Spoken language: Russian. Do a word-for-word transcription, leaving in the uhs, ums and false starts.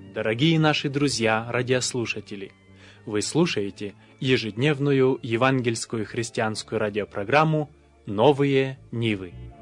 Дорогие наши друзья, радиослушатели! Вы слушаете ежедневную евангельскую христианскую радиопрограмму «Новые Нивы».